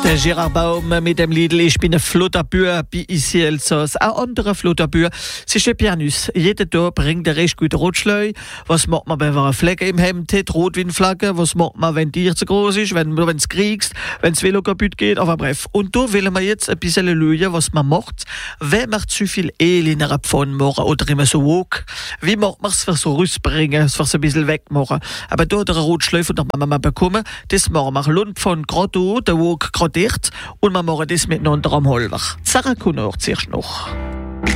Der Gerard Baum mit dem Lied «Ich bin ein Flotterbür» bei ici Elsass. Ein anderer Flotterbür, es ist der Pianus. Jeden Tag bringt er recht gut Rotschleu. Was macht man, wenn man eine Flagge im Hemd hat, rot wie eine Flagge? Was macht man, wenn die Tier zu groß ist, wenn es kriegst, wenn das Velo kaputt geht? Aber bref. Und da wollen wir jetzt ein bisschen schauen, was man macht, wenn man zu viel Öl in einer Pfanne macht oder immer so wog. Wie macht man es für so rausbringen, für so ein bisschen wegmachen? Aber da der Rotschleu von der Mama bekommen, das machen wir. Lundpfanne gerade da, der wog gerade dicht und wir machen das miteinander am Halber. Sarah Kuhnert zuerst noch.